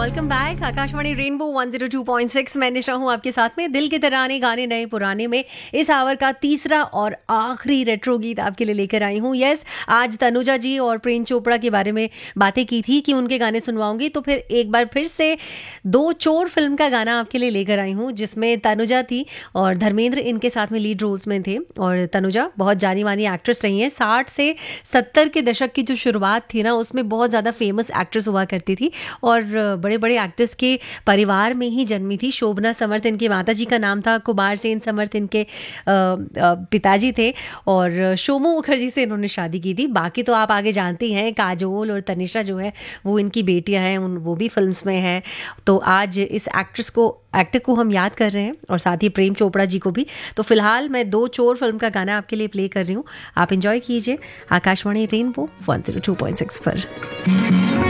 Welcome back. Akashvani rainbow 102.6 मैं निशा हूँ आपके साथ में। दिल के तराने गाने नए पुराने में इस आवर का तीसरा और आखिरी रेट्रो गीत आपके लिए लेकर आई हूँ। यस, आज तनुजा जी और प्रेम चोपड़ा के बारे में बातें की थी कि उनके गाने सुनवाऊंगी, तो फिर एक बार फिर से दो चोर फिल्म का गाना आपके लिए लेकर आई हूँ, जिसमें तनुजा थी और धर्मेंद्र इनके साथ में लीड रोल्स में थे। और तनुजा बहुत जानी मानी एक्ट्रेस रही हैं। 60 से 70 के दशक की जो शुरुआत थी ना, उसमें बहुत ज़्यादा फेमस एक्ट्रेस हुआ करती थी और बड़े बड़े एक्टर्स के परिवार में ही जन्मी थी। शोभना समर्थ इनके माताजी का नाम था, कुमार सेन समर्थ इनके पिताजी थे और शोमू मुखर्जी से इन्होंने शादी की थी। बाकी तो आप आगे जानती हैं, काजोल और तनिषा जो है वो इनकी बेटियां हैं, वो भी फिल्म्स में हैं। तो आज इस एक्टर को हम याद कर रहे हैं और साथ ही प्रेम चोपड़ा जी को भी। तो फिलहाल मैं दो चोर फिल्म का गाना आपके लिए प्ले कर रही हूँ, आप एंजॉय कीजिए आकाशवाणी रेनबो 102.6 पर।